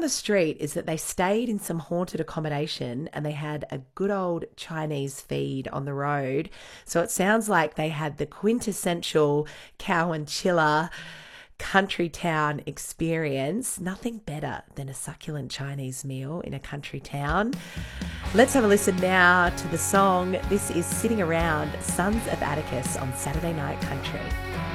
the street is that they stayed in some haunted accommodation and they had a good old Chinese feed on the road. So it sounds like they had the quintessential cow and chiller country town experience. Nothing better than a succulent Chinese meal in a country town. Let's have a listen now to the song. This is Sitting Around, Sons of Atticus on Saturday Night Country.